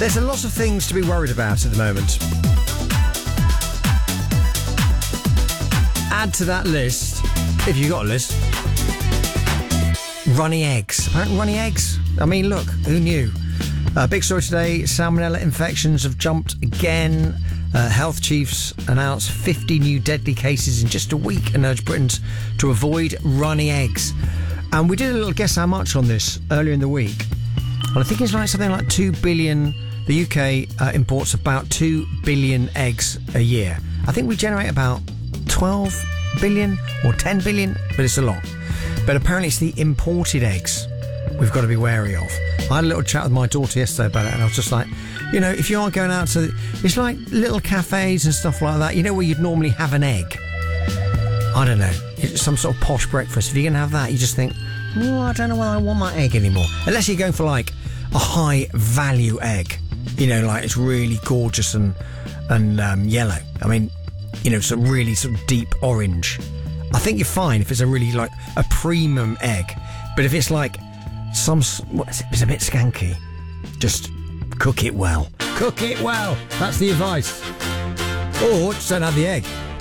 There's a lot of things to be worried about at the moment. Add to that list, if you've got a list, runny eggs. Apparently runny eggs. I mean, look, who knew? Big story today, salmonella infections have jumped again. Health chiefs announced 50 new deadly cases in just a week and urged Britons to avoid runny eggs. And we did a little guess how much on this earlier in the week. And I think it's like something like 2 billion. The UK imports about 2 billion eggs a year. I think we generate about 12 billion or 10 billion, but it's a lot. But apparently it's the imported eggs we've got to be wary of. I had a little chat with my daughter yesterday about it, and I was just like, you know, if you are going out to... It's like little cafes and stuff like that, you know, where you'd normally have an egg. I don't know. It's some sort of posh breakfast. If you're going to have that, you just think, oh, I don't know whether I want my egg anymore. Unless you're going for like a high value egg. You know, like it's really gorgeous and yellow. I mean, you know, some really sort of deep orange. I think you're fine if it's a really like a premium egg. But if it's like it's a bit skanky, just cook it well. Cook it well. That's the advice. Or just don't have the egg.